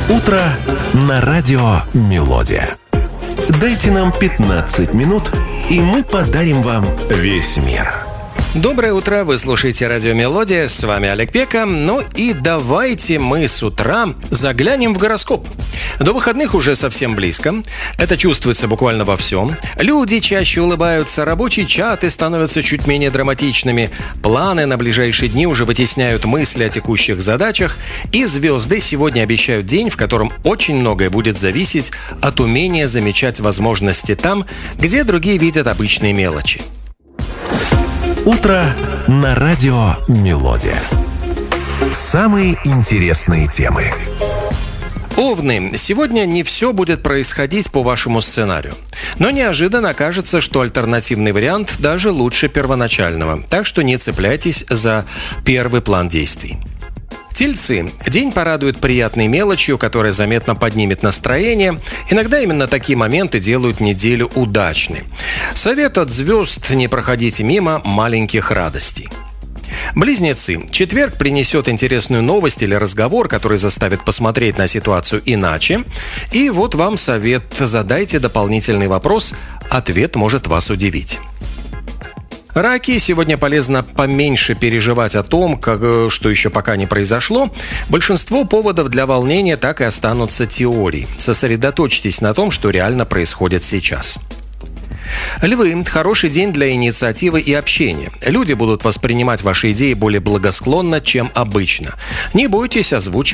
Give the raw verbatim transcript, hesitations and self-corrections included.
Утро на радио «Мелодия». Дайте нам пятнадцать минут, и мы подарим вам весь мир. Доброе утро, вы слушаете радио «Мелодия», с вами Олег Пека. Ну и давайте мы с утра заглянем в гороскоп. До выходных уже совсем близко. Это чувствуется буквально во всем. Люди чаще улыбаются, рабочие чаты становятся чуть менее драматичными, планы на ближайшие дни уже вытесняют мысли о текущих задачах, и звезды сегодня обещают день, в котором очень многое будет зависеть от умения замечать возможности там, где другие видят обычные мелочи. Утро на радио «Мелодия». Самые интересные темы. Овны, сегодня не все будет происходить по вашему сценарию. Но неожиданно окажется, что альтернативный вариант даже лучше первоначального. Так что не цепляйтесь за первый план действий. Тельцы. День порадует приятной мелочью, которая заметно поднимет настроение. Иногда именно такие моменты делают неделю удачной. Совет от звезд: не проходите мимо маленьких радостей. Близнецы. Четверг принесет интересную новость или разговор, который заставит посмотреть на ситуацию иначе. И вот вам совет: задайте дополнительный вопрос, ответ может вас удивить. Раки. Сегодня полезно поменьше переживать о том, как, что еще пока не произошло. Большинство поводов для волнения так и останутся теорией. Сосредоточьтесь на том, что реально происходит сейчас. Львы. Хороший день для инициативы и общения. Люди будут воспринимать ваши идеи более благосклонно, чем обычно. Не бойтесь озвучивать